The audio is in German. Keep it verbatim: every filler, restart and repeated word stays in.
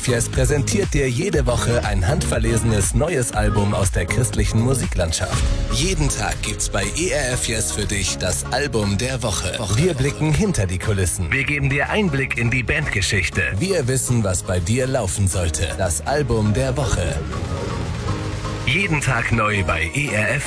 Yes präsentiert dir jede Woche ein handverlesenes neues Album aus der christlichen Musiklandschaft. Jeden Tag gibt's bei E R F Yes für dich das Album der Woche. Wir blicken hinter die Kulissen. Wir geben dir Einblick in die Bandgeschichte. Wir wissen, was bei dir laufen sollte. Das Album der Woche. Jeden Tag neu bei E R F